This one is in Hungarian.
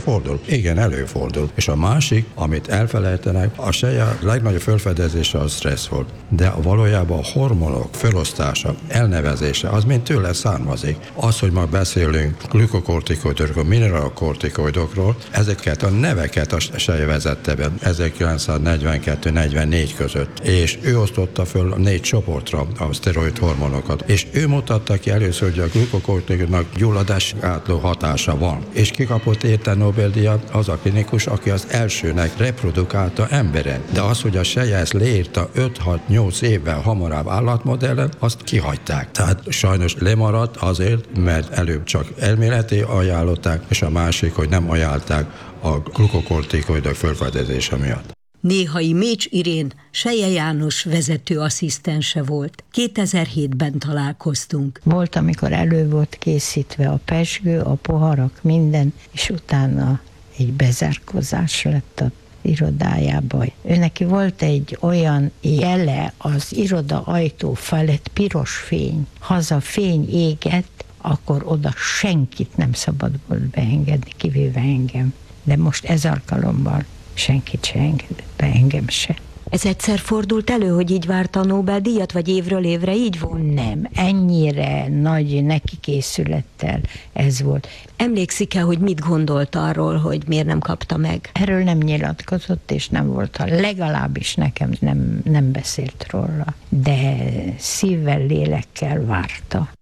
előfordul? Igen, előfordul. És a másik, amit elfelejtenek, a seje legnagyobb felfedezése a stressz volt. De valójában a hormonok felosztása, elnevezése, az mind tőle származik. Az, hogy ma beszélünk glükokortikoidokról, mineralokortikoidokról, ezeket a neveket a seje vezette be 1942-44 között. És ő osztotta föl 4 csoportra a szteroid hormonokat. És ő mutatta ki először, hogy a glükokortikoidnak gyulladás átló hatása van. És kikapott érte Nobel-díjat az a klinikus, aki az elsőnek reprodukálta emberen. De az, hogy a seje ezt leírta 5-6-8 évvel hamarabb állatmodellen, azt kihagyták. Tehát sajnos lemaradt azért, mert előbb csak elméleti ajánlották, és a másik, hogy nem ajánlták a glukokortikoidok felfedezése miatt. Néhai Mécs Irén Selye János vezetőasszisztense volt. 2007-ben találkoztunk. Volt, amikor elő volt készítve a pezsgő, a poharak, minden, és utána egy bezárkózás lett a irodájába. Őneki volt egy olyan jele az iroda ajtó felett, piros fény. Ha az a fény égett, akkor oda senkit nem szabad volt beengedni, kivéve engem. De most ez alkalommal senkit se engedett be, engem se. Ez egyszer fordult elő, hogy így várta a Nobel-díjat, vagy évről évre így volt? Nem, ennyire nagy nekikészülettel ez volt. Emlékszik-e, hogy mit gondolt arról, hogy miért nem kapta meg? Erről nem nyilatkozott, és nem volt, legalábbis nekem nem beszélt róla. De szívvel, lélekkel várta.